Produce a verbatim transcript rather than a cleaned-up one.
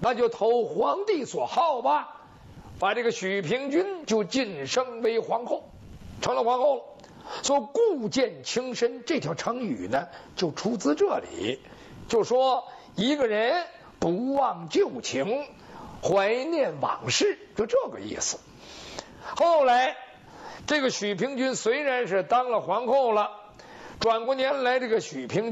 那就投皇帝所好吧，把这个许平君就晋升为皇后，成了皇后了。说故见情深这条成语呢，就出自这里，就说一个人不忘旧情，怀念往事，就这个意思。后来这个许平君虽然是当了皇后了，转过年来这个许平